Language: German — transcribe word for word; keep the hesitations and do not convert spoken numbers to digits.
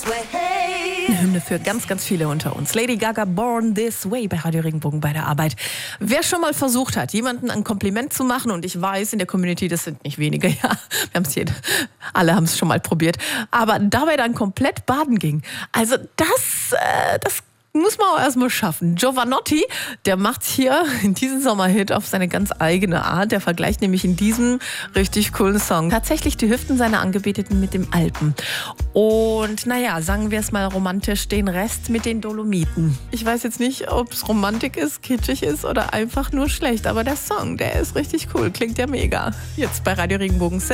Eine Hymne für ganz, ganz viele unter uns. Lady Gaga, Born This Way bei Radio Regenbogen bei der Arbeit. Wer schon mal versucht hat, jemanden ein Kompliment zu machen, und ich weiß, in der Community, das sind nicht wenige, ja, wir haben es jede, alle haben es schon mal probiert, aber dabei dann komplett baden ging. Also das, äh, das muss man auch erstmal schaffen. Jovanotti, der macht hier in diesem Sommerhit auf seine ganz eigene Art. Der vergleicht nämlich in diesem richtig coolen Song tatsächlich die Hüften seiner Angebeteten mit dem Alpen. Und naja, sagen wir es mal romantisch, den Rest mit den Dolomiten. Ich weiß jetzt nicht, ob es Romantik ist, kitschig ist oder einfach nur schlecht. Aber der Song, der ist richtig cool, klingt ja mega. Jetzt bei Radio Regenbogen.